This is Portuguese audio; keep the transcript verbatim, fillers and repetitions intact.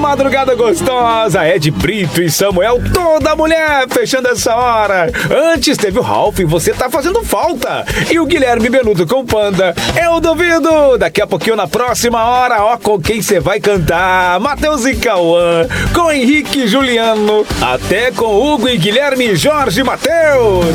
madrugada gostosa. Ed Brito e Samuel, toda mulher, fechando essa hora. Antes teve o Ralph, você tá fazendo falta. E o Guilherme Benuto com Panda. Eu duvido. Daqui a pouquinho, na próxima hora, ó, com quem você vai cantar. Matheus e Cauã, com Henrique e Juliano. Até com Hugo e Guilherme, Jorge e Matheus.